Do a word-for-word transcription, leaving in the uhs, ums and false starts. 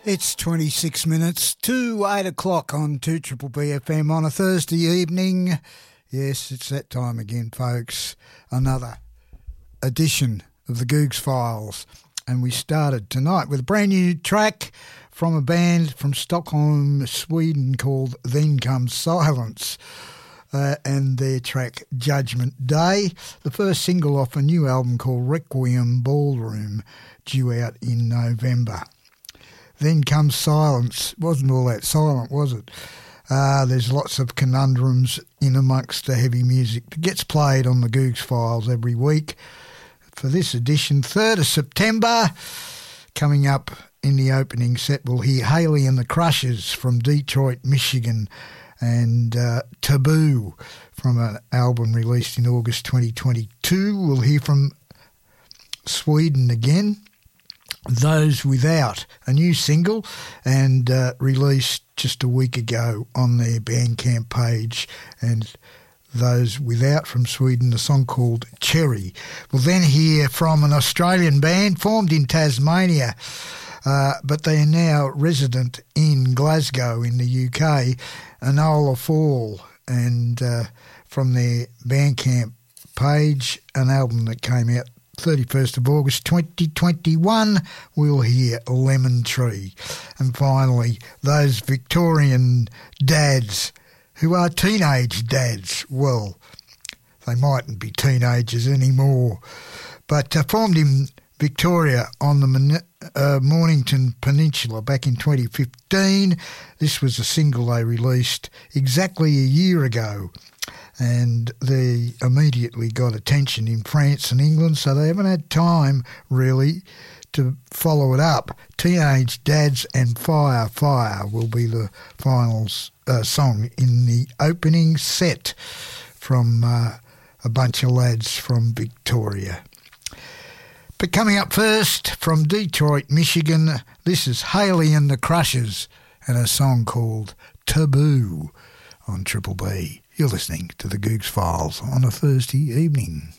It's twenty-six minutes to eight o'clock on two Triple B F M on a Thursday evening. Yes, it's that time again, folks. Another edition of the Googs Files. And we started tonight with a brand new track from a band from Stockholm, Sweden called Then Comes Silence. Uh, and their track Judgment Day, the first single off a new album called Requiem Ballroom, due out in November. Then Comes Silence. Wasn't all that silent, was it? Uh, there's lots of conundrums in amongst the heavy music that gets played on the Googs Files every week. For this edition, third of September, coming up in the opening set, we'll hear Haley and the Crushers from Detroit, Michigan, and uh, Taboo from an album released in August twenty twenty-two. We'll hear from Sweden again, Those Without, a new single and uh, released just a week ago on their Bandcamp page, and Those Without from Sweden, a song called Cherry. We'll then hear from an Australian band formed in Tasmania, uh, but they are now resident in Glasgow in the U K, Enola Fall, and uh, from their Bandcamp page, an album that came out thirty-first of August twenty twenty-one, we'll hear Lemon Tree. And finally, those Victorian dads who are teenage dads. Well, they mightn't be teenagers anymore, but uh, formed in Victoria on the Man- uh, Mornington Peninsula back in twenty fifteen. This was a single they released exactly a year ago, and they immediately got attention in France and England, so they haven't had time really to follow it up. Teenage Dads and Fire Fire will be the final uh, song in the opening set from uh, a bunch of lads from Victoria. But coming up first, from Detroit, Michigan, this is Haley and the Crushers and a song called Taboo on Triple B. You're listening to the Googs Files on a Thursday evening.